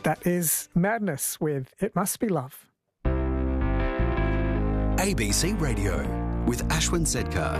That is Madness with It Must Be Love. ABC Radio with Ashwin Sedkar.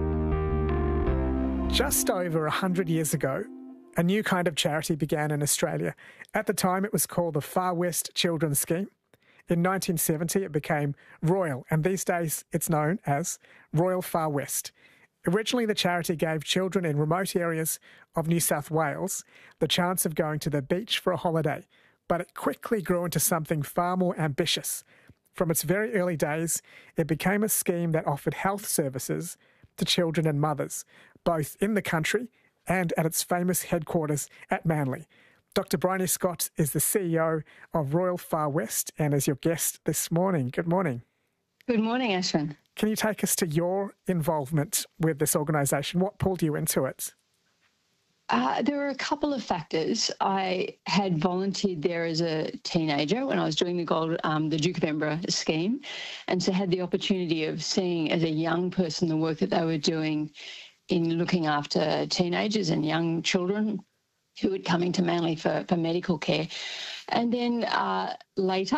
Just over 100 years ago, a new kind of charity began in Australia. At the time, it was called the Far West Children's Scheme. In 1970, it became Royal, and these days it's known as Royal Far West. Originally, the charity gave children in remote areas of New South Wales the chance of going to the beach for a holiday, but it quickly grew into something far more ambitious. From its very early days, it became a scheme that offered health services to children and mothers, both in the country and at its famous headquarters at Manly. Dr. Bryony Scott is the CEO of Royal Far West and is your guest this morning. Good morning. Good morning, Ashwin. Can you take us to your involvement with this organisation? What pulled you into it? There were a couple of factors. I had volunteered there as a teenager when I was doing the Duke of Edinburgh scheme, and so had the opportunity of seeing as a young person the work that they were doing in looking after teenagers and young children who were coming to Manly for medical care. And then later,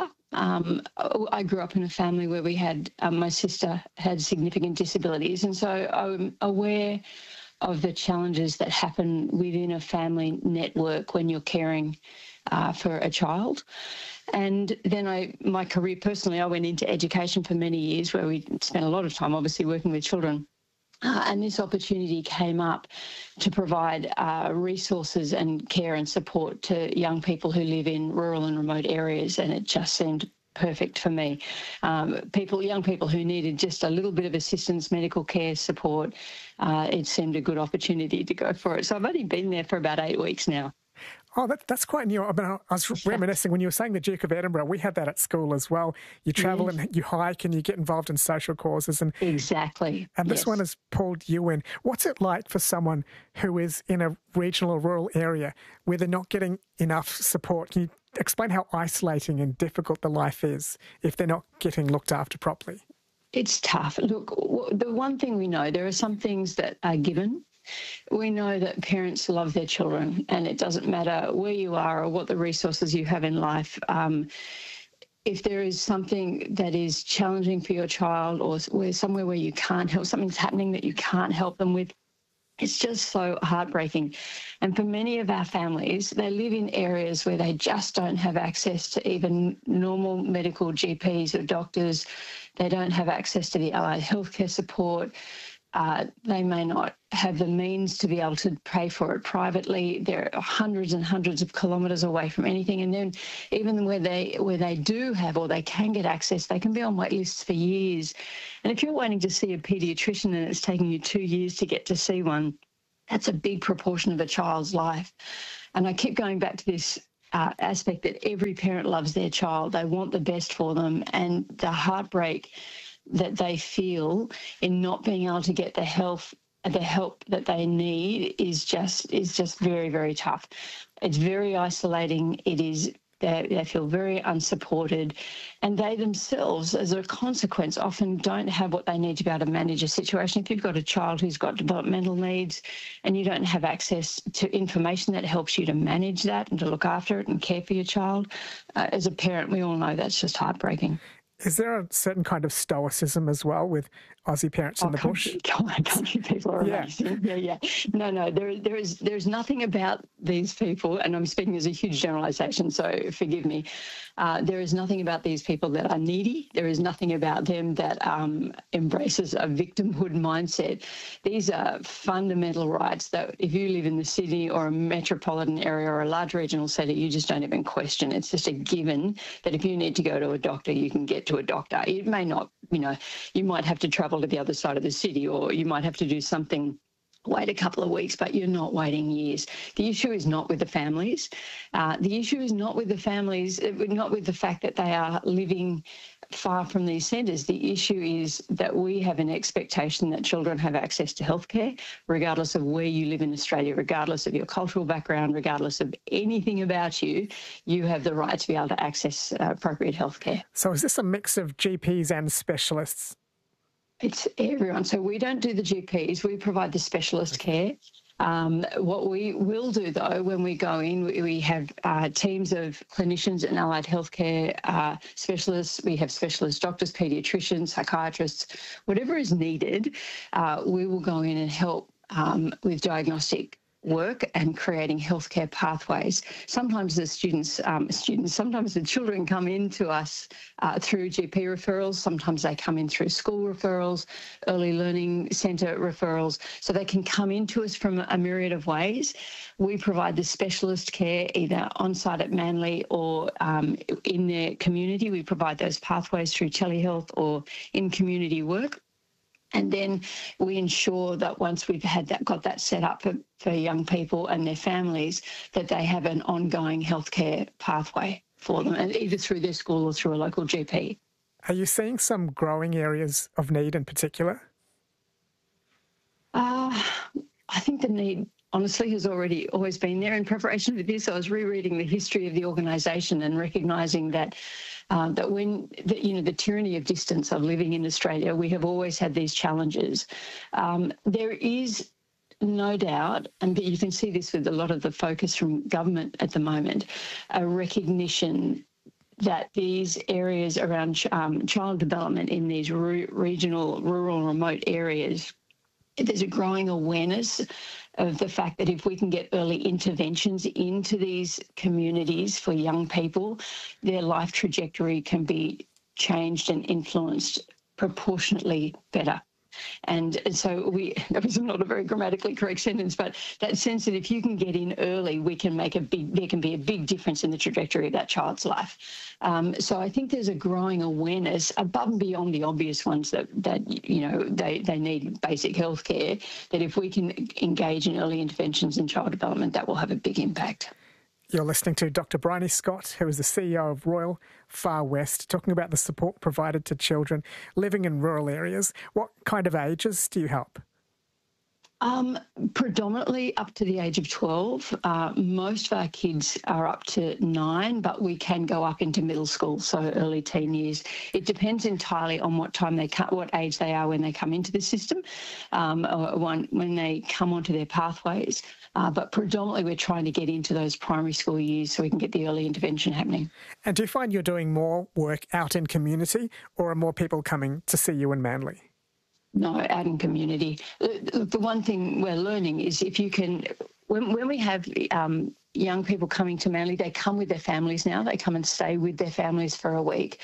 I grew up in a family where we had, my sister had significant disabilities, and so I'm aware of the challenges that happen within a family network when you're caring for a child. And then my career personally, I went into education for many years where we spent a lot of time obviously working with children. And this opportunity came up to provide resources and care and support to young people who live in rural and remote areas, and it just seemed perfect for me. Young people who needed just a little bit of assistance, medical care support, it seemed a good opportunity to go for it. So I've only been there for about 8 weeks now. Oh, that's quite new. I mean, I was reminiscing when you were saying the Duke of Edinburgh. We had that at school as well. You travel and you hike and you get involved in social causes. Exactly. And this one has pulled you in. What's it like for someone who is in a regional or rural area where they're not getting enough support? Can you explain how isolating and difficult the life is if they're not getting looked after properly? It's tough. Look, the one thing we know, there are some things that are given. We know that parents love their children, and it doesn't matter where you are or what the resources you have in life. If there is something that is challenging for your child or somewhere where you can't help, something's happening that you can't help them with, it's just so heartbreaking. And for many of our families, they live in areas where they just don't have access to even normal medical GPs or doctors. They don't have access to the allied healthcare support. They may not have the means to be able to pay for it privately. They're hundreds and hundreds of kilometres away from anything. And then even where they do have or they can get access, they can be on wait lists for years. And if you're waiting to see a paediatrician and it's taking you 2 years to get to see one, that's a big proportion of a child's life. And I keep going back to this aspect that every parent loves their child. They want the best for them, and the heartbreak that they feel in not being able to get the help that they need is just very, very tough. It's very isolating. They feel very unsupported, and they themselves, as a consequence, often don't have what they need to be able to manage a situation. If you've got a child who's got developmental needs and you don't have access to information that helps you to manage that and to look after it and care for your child, as a parent, we all know that's just heartbreaking. Is there a certain kind of stoicism as well with Aussie parents in the bush? Country people are amazing. Yeah. No, there's nothing about these people, and I'm speaking as a huge generalisation, so forgive me. There is nothing about these people that are needy. There is nothing about them that embraces a victimhood mindset. These are fundamental rights that if you live in the city or a metropolitan area or a large regional centre, you just don't even question. It's just a given that if you need to go to a doctor, you can get to a doctor. It may not, you might have to travel to the other side of the city, or you might have to do something, wait a couple of weeks, but you're not waiting years. The issue is not with the families. The issue is not with the families, not with the fact that they are living far from these centres. The issue is that we have an expectation that children have access to healthcare, regardless of where you live in Australia, regardless of your cultural background, regardless of anything about you, you have the right to be able to access appropriate healthcare. So is this a mix of GPs and specialists? It's everyone. So we don't do the GPs. We provide the specialist care. What we will do, though, when we go in, we have teams of clinicians and allied healthcare specialists. We have specialist doctors, paediatricians, psychiatrists, whatever is needed. We will go in and help with diagnostic work and creating healthcare pathways. Sometimes the sometimes the children come into us through GP referrals. Sometimes they come in through school referrals, early learning centre referrals. So they can come into us from a myriad of ways. We provide the specialist care either on-site at Manly or in their community. We provide those pathways through telehealth or in community work. And then we ensure that once we've got that set up for young people and their families, that they have an ongoing healthcare pathway for them, and either through their school or through a local GP. Are you seeing some growing areas of need in particular? I think the need, honestly, has always been there. In preparation for this, I was rereading the history of the organisation and recognising that the tyranny of distance of living in Australia, we have always had these challenges. There is no doubt, and you can see this with a lot of the focus from government at the moment, a recognition that these areas around child development in these regional, rural, remote areas, there's a growing awareness of the fact that if we can get early interventions into these communities for young people, their life trajectory can be changed and influenced proportionately better. And so that was not a very grammatically correct sentence, but that sense that if you can get in early, there can be a big difference in the trajectory of that child's life. So I think there's a growing awareness above and beyond the obvious ones that they need basic health care, that if we can engage in early interventions in child development, that will have a big impact. You're listening to Dr. Bryony Scott, who is the CEO of Royal Far West, talking about the support provided to children living in rural areas. What kind of ages do you help? Predominantly up to the age of 12. Most of our kids are up to 9, but we can go up into middle school, so early teen years. It depends entirely on what age they are when they come into the system, or when they come onto their pathways. But predominantly we're trying to get into those primary school years so we can get the early intervention happening. And do you find you're doing more work out in community, or are more people coming to see you in Manly? No, out in community. The one thing we're learning is if you can, when we have young people coming to Manly, they come with their families now. They come and stay with their families for a week.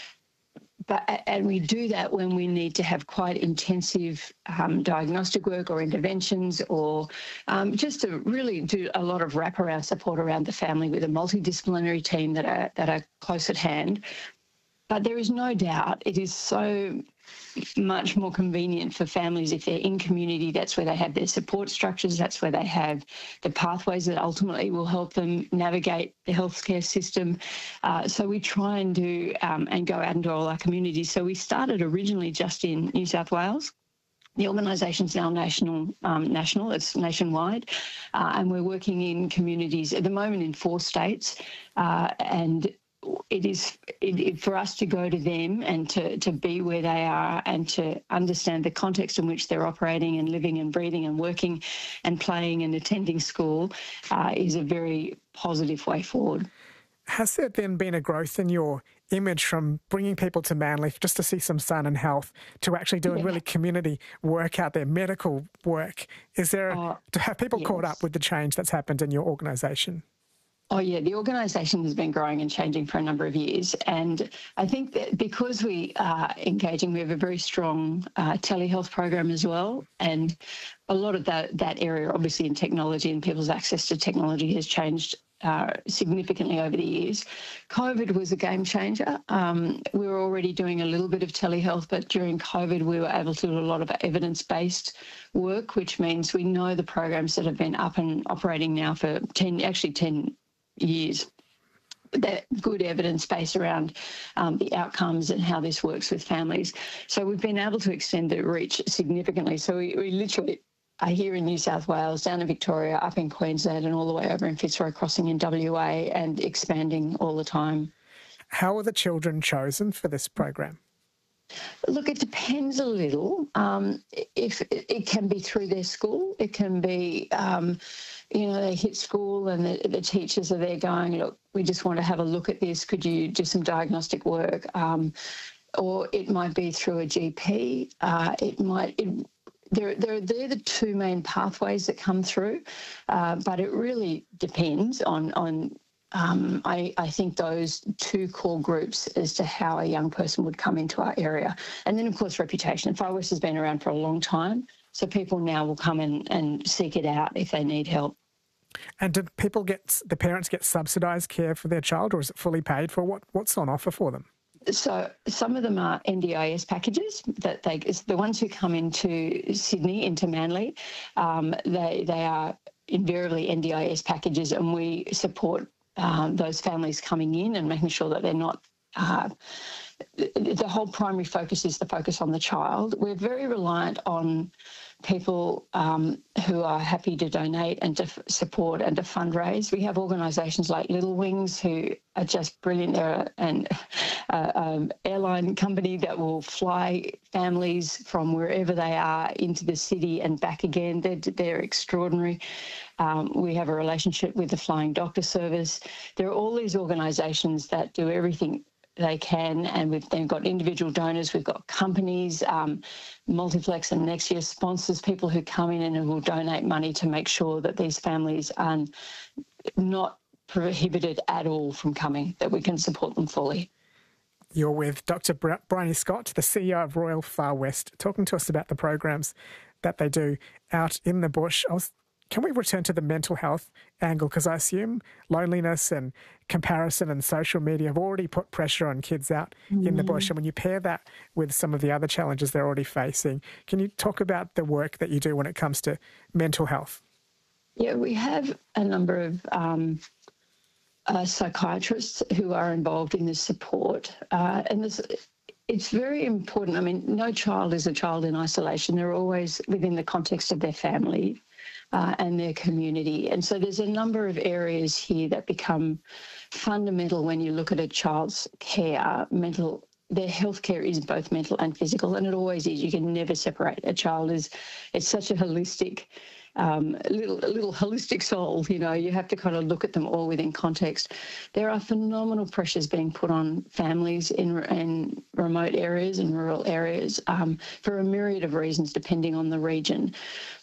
And we do that when we need to have quite intensive diagnostic work or interventions, or just to really do a lot of wraparound support around the family with a multidisciplinary team that are close at hand. But there is no doubt it is so much more convenient for families if they're in community. That's where they have their support structures. That's where they have the pathways that ultimately will help them navigate the healthcare system. So we try and do and go out into all our communities. So we started originally just in New South Wales. The organisation's now national, it's nationwide, and we're working in communities at the moment in 4 states, and it is for us to go to them and to be where they are and to understand the context in which they're operating and living and breathing and working and playing and attending school is a very positive way forward. Has there then been a growth in your image from bringing people to Manly just to see some sun and health to actually doing really community work out there, medical work? Have people caught up with the change that's happened in your organisation? Oh, yeah, the organisation has been growing and changing for a number of years. And I think that because we are engaging, we have a very strong telehealth program as well. And a lot of that area, obviously in technology and people's access to technology, has changed significantly over the years. COVID was a game changer. We were already doing a little bit of telehealth, but during COVID we were able to do a lot of evidence-based work, which means we know the programs that have been up and operating now for 10 years. That good evidence base around the outcomes and how this works with families. So we've been able to extend the reach significantly. So we literally are here in New South Wales, down in Victoria, up in Queensland, and all the way over in Fitzroy Crossing in WA, and expanding all the time. How are the children chosen for this program? Look, it depends a little. If it can be through their school, it can be, they hit school and the teachers are there going, look, we just want to have a look at this. Could you do some diagnostic work? Or it might be through a GP. They're the two main pathways that come through, but it really depends on I think those two core groups as to how a young person would come into our area. And then, of course, reputation. Far West has been around for a long time, so people now will come in and seek it out if they need help. And do the parents get subsidised care for their child, or is it fully paid for? What's on offer for them? So some of them are NDIS packages that the ones who come into Sydney, into Manly, they are invariably NDIS packages, and we support those families coming in and making sure that they're not. The whole primary focus is the focus on the child. We're very reliant on people who are happy to donate and to support and to fundraise. We have organisations like Little Wings who are just brilliant. They're an airline company that will fly families from wherever they are into the city and back again. They're extraordinary. We have a relationship with the Flying Doctor Service. There are all these organisations that do everything they can, and they've got individual donors, we've got companies, Multiplex and Nexia sponsors people who come in and who will donate money to make sure that these families are not prohibited at all from coming, that we can support them fully. You're with Dr. Bryony Scott, the CEO of Royal Far West, talking to us about the programs that they do out in the bush. Can we return to the mental health angle? Because I assume loneliness and comparison and social media have already put pressure on kids out in the bush. And when you pair that with some of the other challenges they're already facing, can you talk about the work that you do when it comes to mental health? Yeah, we have a number of psychiatrists who are involved in this support. It's very important. I mean, no child is a child in isolation. They're always within the context of their family and their community. And so there's a number of areas here that become fundamental when you look at a child's care. Their health care is both mental and physical, and it always is. You can never separate. A child it's such a holistic, little holistic soul, you have to kind of look at them all within context. There are phenomenal pressures being put on families in remote areas and rural areas for a myriad of reasons, depending on the region.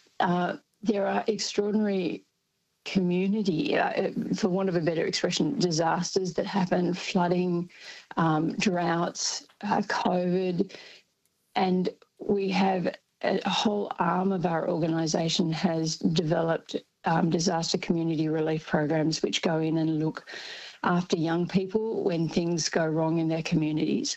There are extraordinary community, for want of a better expression, disasters that happen, flooding, droughts, COVID, and we have a whole arm of our organisation has developed disaster community relief programs which go in and look after young people when things go wrong in their communities.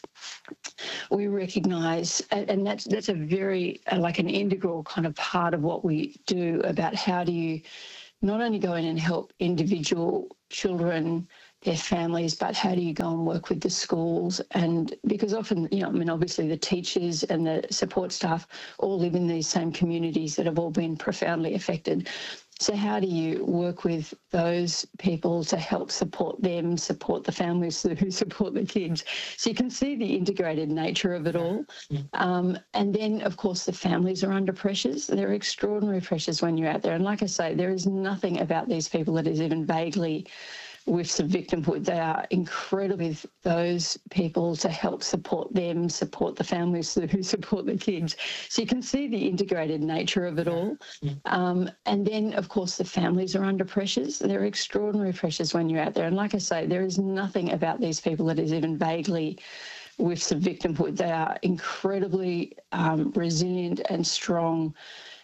We recognise, and that's a very, like an integral kind of part of what we do about how do you not only go in and help individual children, their families, but how do you go and work with the schools? And because often, obviously the teachers and the support staff all live in these same communities that have all been profoundly affected. So how do you work with those people to help support them, support the families who support the kids? So you can see the integrated nature of it all. And then, of course, the families are under pressures. There are extraordinary pressures when you're out there. And like I say, there is nothing about these people that is even vaguely whiffs of victimhood. They are incredibly those people to help support them, support the families who support the kids. So you can see the integrated nature of it all. And then, of course, the families are under pressures. There are extraordinary pressures when you're out there. And like I say, there is nothing about these people that is even vaguely whiffs of victimhood. They are incredibly resilient and strong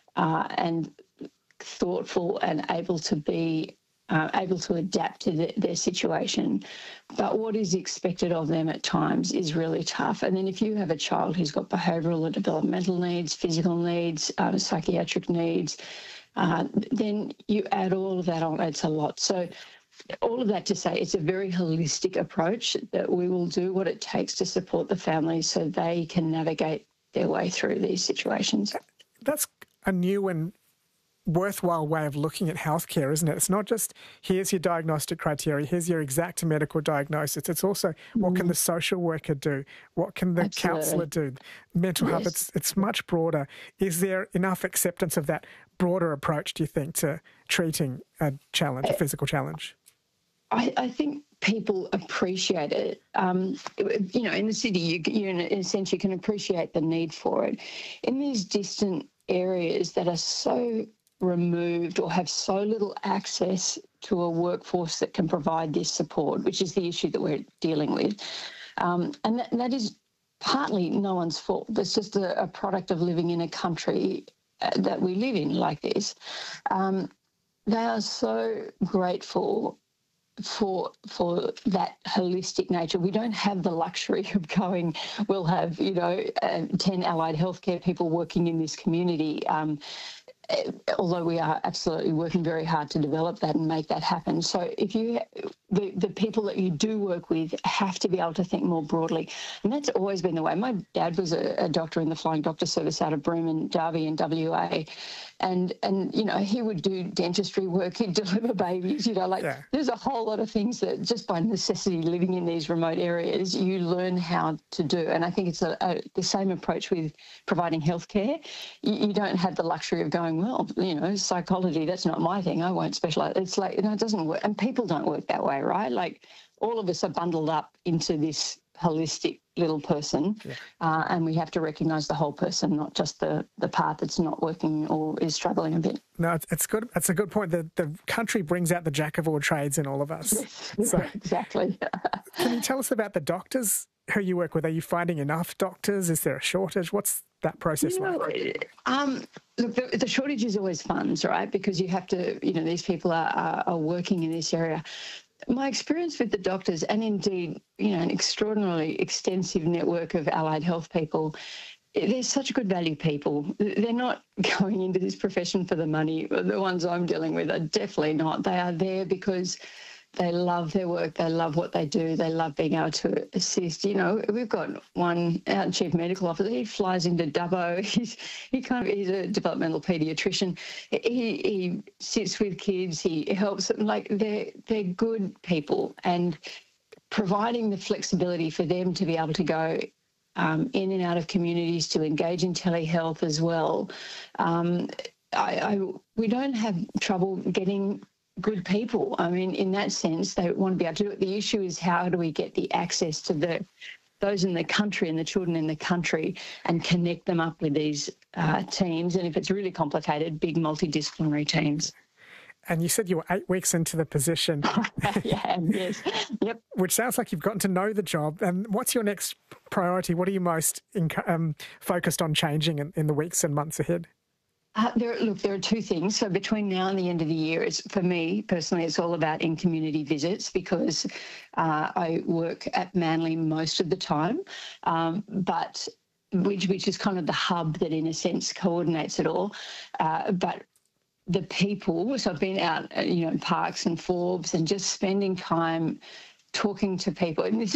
and thoughtful and able to adapt to their situation. But what is expected of them at times is really tough. And then if you have a child who's got behavioural or developmental needs, physical needs, psychiatric needs, then you add all of that on, it's a lot. So all of that to say it's a very holistic approach that we will do what it takes to support the families so they can navigate their way through these situations. That's a new and worthwhile way of looking at healthcare, isn't it? It's not just here's your diagnostic criteria, here's your exact medical diagnosis. It's also what can the social worker do? What can the counsellor do? Mental health, it's much broader. Is there enough acceptance of that broader approach, do you think, to treating a challenge, a physical challenge? I think people appreciate it. You know, in the city, you in a sense, you can appreciate the need for it. In these distant areas that are so removed or have so little access to a workforce that can provide this support, which is the issue that we're dealing with. And that is partly no one's fault. That's just a product of living in a country that we live in like this. They are so grateful for that holistic nature. We don't have the luxury of going, we'll have, 10 allied healthcare people working in this community. Although we are absolutely working very hard to develop that and make that happen. So if the people that you do work with have to be able to think more broadly. And that's always been the way. My dad was a doctor in the Flying Doctor Service out of Broome and Derby in WA. And he would do dentistry work, he'd deliver babies, There's a whole lot of things that just by necessity living in these remote areas, you learn how to do. And I think it's the same approach with providing healthcare. You don't have the luxury of going, well, psychology, that's not my thing, I won't specialise. It's like, it doesn't work. And people don't work that way, right? Like all of us are bundled up into this holistic little person, and we have to recognise the whole person, not just the part that's not working or is struggling a bit. No, it's good. It's a good point. The country brings out the jack of all trades in all of us. Yes, so, exactly. Can you tell us about the doctors who you work with? Are you finding enough doctors? Is there a shortage? What's that process like? Look, the shortage is always funds, right? Because you have to, these people are working in this area. My experience with the doctors, and indeed, an extraordinarily extensive network of allied health people, they're such good value people. They're not going into this profession for the money. The ones I'm dealing with are definitely not. They are there because they love their work. They love what they do. They love being able to assist. We've got one, our chief medical officer, he flies into Dubbo. He's a developmental paediatrician. He sits with kids. He helps them. Like they're good people, and providing the flexibility for them to be able to go in and out of communities, to engage in telehealth as well. We don't have trouble getting good people. I mean, in that sense, they want to be able to do it. The issue is how do we get the access to those in the country and the children in the country and connect them up with these teams. And if it's really complicated, big multidisciplinary teams. And you said you were 8 weeks into the position. Yes. Yep. Which sounds like you've gotten to know the job. And what's your next priority? What are you most focused on changing in the weeks and months ahead? There are two things. So between now and the end of the year, for me personally, it's all about in-community visits because I work at Manly most of the time, but which is kind of the hub that in a sense coordinates it all. But the people, so I've been out, in parks and Forbes and just spending time talking to people. And this